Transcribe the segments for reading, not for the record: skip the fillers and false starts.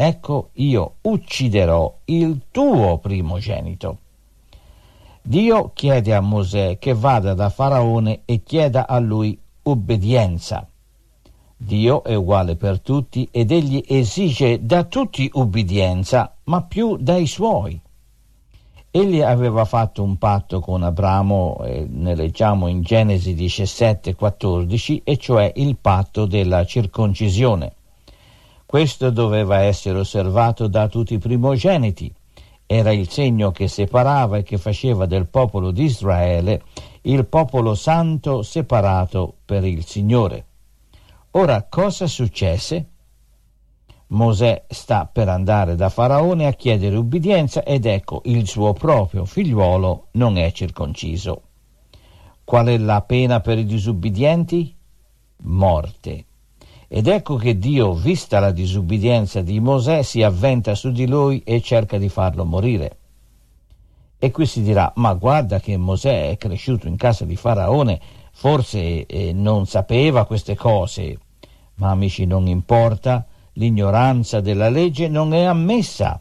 ecco io ucciderò il tuo primogenito. Dio chiede a Mosè che vada da Faraone e chieda a lui ubbidienza. Dio è uguale per tutti ed egli esige da tutti ubbidienza, ma più dai suoi. Egli aveva fatto un patto con Abramo, ne leggiamo in Genesi 17,14, e cioè il patto della circoncisione. Questo doveva essere osservato da tutti i primogeniti. Era il segno che separava e che faceva del popolo di Israele il popolo santo separato per il Signore. Ora, cosa successe? Mosè sta per andare da Faraone a chiedere ubbidienza ed ecco il suo proprio figliuolo non è circonciso. Qual è la pena per i disubbidienti? Morte. Ed ecco che Dio, vista la disubbidienza di Mosè, si avventa su di lui e cerca di farlo morire. E qui si dirà, ma guarda che Mosè è cresciuto in casa di Faraone, forse non sapeva queste cose. Ma amici, non importa, l'ignoranza della legge non è ammessa.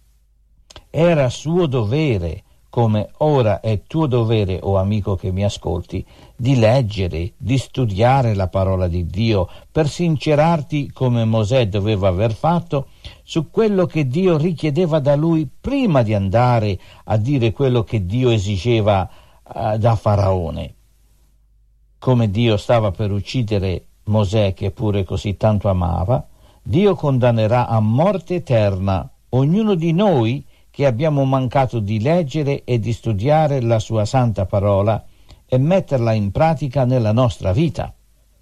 Era suo dovere, come ora è tuo dovere, o amico che mi ascolti, di leggere, di studiare la parola di Dio, per sincerarti, come Mosè doveva aver fatto, su quello che Dio richiedeva da lui prima di andare a dire quello che Dio esigeva da Faraone. Come Dio stava per uccidere Mosè, che pure così tanto amava, Dio condannerà a morte eterna ognuno di noi che abbiamo mancato di leggere e di studiare la sua santa parola e metterla in pratica nella nostra vita.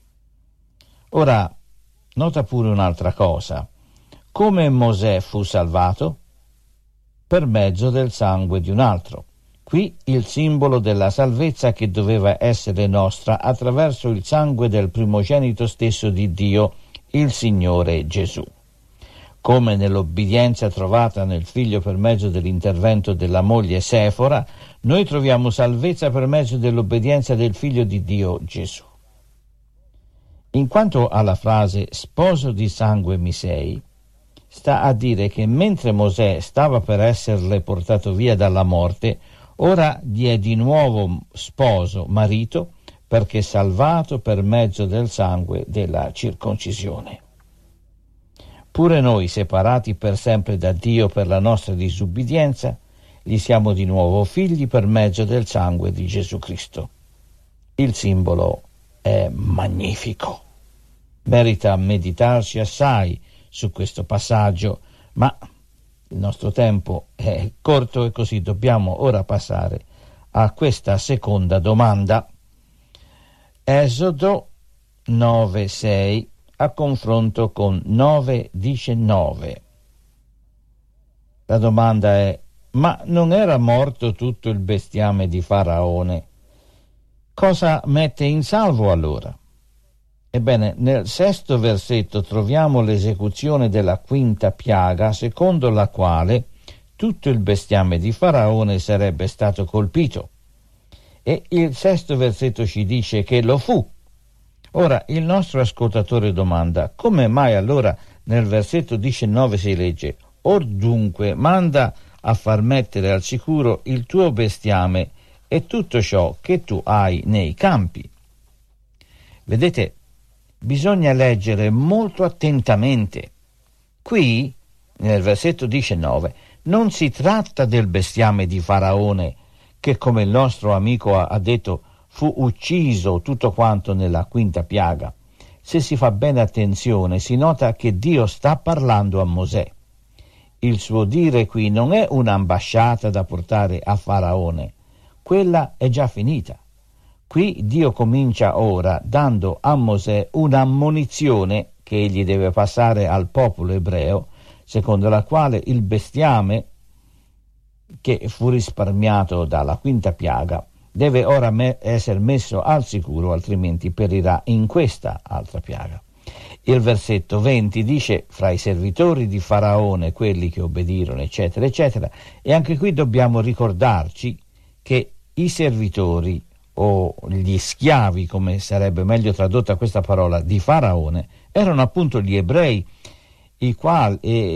Ora, nota pure un'altra cosa. Come Mosè fu salvato? Per mezzo del sangue di un altro. Qui il simbolo della salvezza che doveva essere nostra attraverso il sangue del primogenito stesso di Dio, il Signore Gesù. Come nell'obbedienza trovata nel figlio per mezzo dell'intervento della moglie Sefora, noi troviamo salvezza per mezzo dell'obbedienza del figlio di Dio Gesù. In quanto alla frase sposo di sangue mi sei, sta a dire che mentre Mosè stava per esserle portato via dalla morte, ora gli è di nuovo sposo, marito, perché salvato per mezzo del sangue della circoncisione. Pure noi, separati per sempre da Dio per la nostra disubbidienza, gli siamo di nuovo figli per mezzo del sangue di Gesù Cristo. Il simbolo è magnifico. Merita meditarci assai su questo passaggio, ma il nostro tempo è corto e così dobbiamo ora passare a questa seconda domanda. Esodo 9,6 a confronto con 9,19. La domanda è: ma non era morto tutto il bestiame di Faraone? Cosa mette in salvo allora? Ebbene, nel 6° versetto troviamo l'esecuzione della 5ª piaga, secondo la quale tutto il bestiame di Faraone sarebbe stato colpito. E il 6° versetto ci dice che lo fu. Ora, il nostro ascoltatore domanda: come mai allora nel versetto 19 si legge: or dunque manda a far mettere al sicuro il tuo bestiame e tutto ciò che tu hai nei campi? Vedete, bisogna leggere molto attentamente. Qui, nel versetto 19, non si tratta del bestiame di Faraone, che come il nostro amico ha detto fu ucciso tutto quanto nella 5ª piaga. Se si fa bene attenzione, si nota che Dio sta parlando a Mosè. Il suo dire qui non è un'ambasciata da portare a Faraone, quella è già finita. Qui Dio comincia ora dando a Mosè un'ammonizione che egli deve passare al popolo ebreo, secondo la quale il bestiame che fu risparmiato dalla 5ª piaga deve ora essere messo al sicuro, altrimenti perirà in questa altra piaga. Il versetto 20 dice: fra i servitori di Faraone, quelli che obbedirono, eccetera, eccetera. E anche qui dobbiamo ricordarci che i servitori, o gli schiavi, come sarebbe meglio tradotta questa parola, di Faraone, erano appunto gli ebrei,